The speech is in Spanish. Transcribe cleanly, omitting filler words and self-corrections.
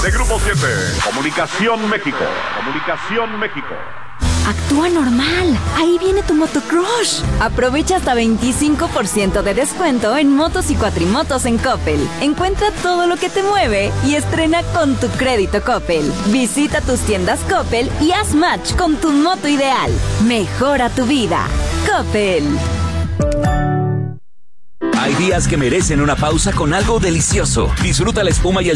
De Grupo 7, Comunicación México. Actúa normal. Ahí viene tu motocrush. Aprovecha hasta 25% de descuento en motos y cuatrimotos en Coppel. Encuentra todo lo que te mueve y estrena con tu crédito Coppel. Visita tus tiendas Coppel y haz match con tu moto ideal. Mejora tu vida. Coppel. Hay días que merecen una pausa con algo delicioso. Disfruta la espuma y el